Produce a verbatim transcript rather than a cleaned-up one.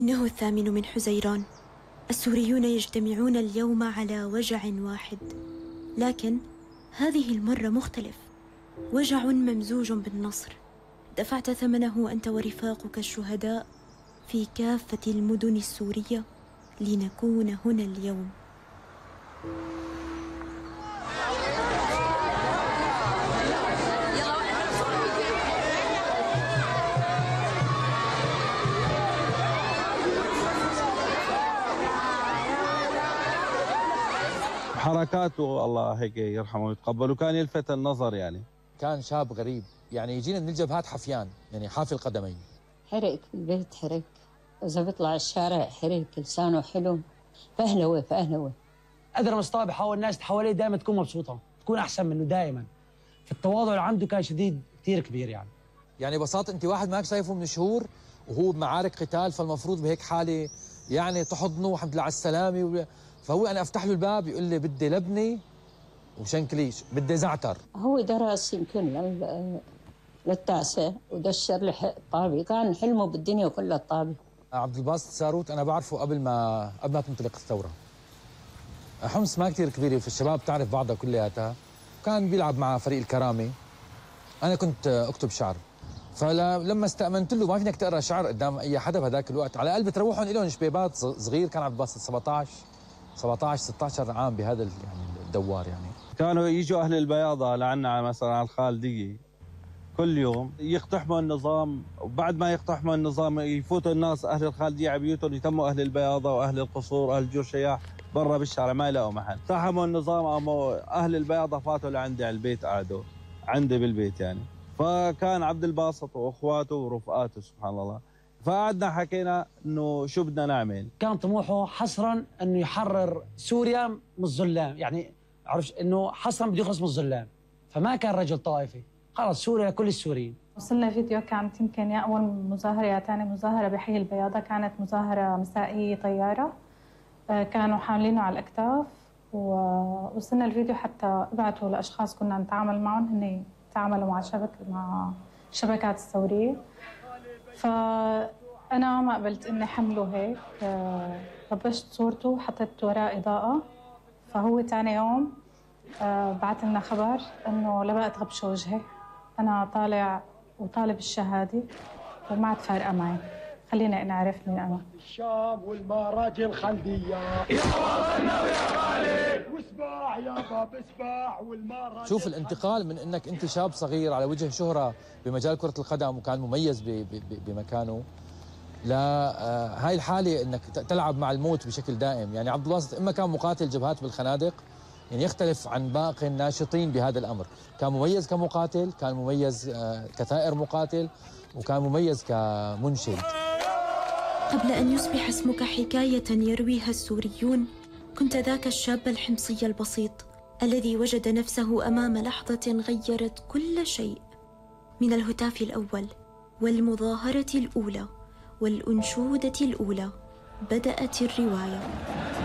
إنه الثامن من حزيران. السوريون يجتمعون اليوم على وجع واحد، لكن هذه المرة مختلف، وجع ممزوج بالنصر. دفعت ثمنه أنت ورفاقك الشهداء في كافة المدن السورية لنكون هنا اليوم. حركاته الله هيك يرحمه ويتقبله كان يلفت النظر. يعني كان شاب غريب، يعني يجينا من الجبهات حفيان، يعني حافي القدمين. حرق في البيت، حرق إذا بيطلع الشارع حرق، لسانه حلو، فهلوة فهلوة. قدر المستطاع بحاول الناس اللي حواليه دائما تكون مبسوطة، تكون أحسن منه دائما. في التواضع اللي عنده كان شديد كثير كبير. يعني يعني ببساطة أنت واحد ماك شايفه من شهور وهو بمعارك قتال، فالمفروض بهيك حالة يعني تحضنه والحمد لله على السلامة. فهو أنا أفتح له الباب يقول لي بدي لبنة وشنكليش، بدي زعتر. هو درس يمكن لل... للتاسع ودشر لي الطابة، كان حلمه بالدنيا كلها الطابة. عبد الباسط ساروت أنا بعرفه قبل ما قبل ما تنطلق الثورة. حمص ما كثير كبيرة، في الشباب تعرف بعضها كلياتها. كان بيلعب مع فريق الكرامة. أنا كنت أكتب شعر، فلما استأمنت له ما فينك تقرأ شعر قدام أي حدا بهذاك الوقت، على الأقل بتروحهم لهم شبيبات صغير. كان عبد الباسط سبعطعش سبعطعش ستطعش عام بهذا يعني الدوار. يعني كانوا يجوا أهل البياضة لعنا مثلا على الخالدية كل يوم يقتحموا النظام، وبعد ما يقتحموا النظام يفوتوا الناس أهل الخالدية على بيوتهم، يتموا أهل البياضة وأهل القصور وأهل جرشياح برا بالشارع ما يلاقوا محل. اقتحموا النظام، قاموا أهل البياضة فاتوا لعندي على البيت، قعدوا عندي بالبيت. يعني فكان عبد الباسط وأخواته ورفقاته سبحان الله. فقعدنا حكينا إنه شو بدنا نعمل. كان طموحه حصرا إنه يحرر سوريا من الظلام، يعني عرفش إنه حصرا بده يخلص من الظلام، فما كان رجل طائفي، خلص سوريا كل السوريين. وصلنا فيديو كانت يمكن يا أول مظاهرة يا ثاني مظاهرة بحي البياضة، كانت مظاهرة مسائية طيارة، كانوا حاملينه على الأكتاف، ووصلنا الفيديو حتى بعتوا لأشخاص كنا نتعامل معهم، هن تعاملوا مع شبكة مع الشبكات الثورية. فأنا ما قبلت إني حمله هيك، طبشت صورته وحطيت وراه إضاءة. فهو ثاني يوم بعت لنا خبر إنه لا بقى تغبش وجهي، أنا طالع وطالب الشهادة وما عاد فارقة معي، خلينا نعرف مين أنا. الشام والمراجل خلدية يا وطننا ويا غالي واسباح يا باب اسباح والمراجل. شوف الانتقال من انك انت شاب صغير على وجه شهرة بمجال كرة القدم وكان مميز بمكانه، لا آه هاي الحالة انك تلعب مع الموت بشكل دائم. يعني عبد الباسط اما كان مقاتل جبهات بالخنادق، يعني يختلف عن باقي الناشطين بهذا الامر، كان مميز كمقاتل، كان مميز آه كثائر مقاتل، وكان مميز كمنشد. قبل أن يصبح اسمك حكاية يرويها السوريون، كنت ذاك الشاب الحمصي البسيط الذي وجد نفسه أمام لحظة غيرت كل شيء. من الهتاف الأول والمظاهرة الأولى والأنشودة الأولى بدأت الرواية.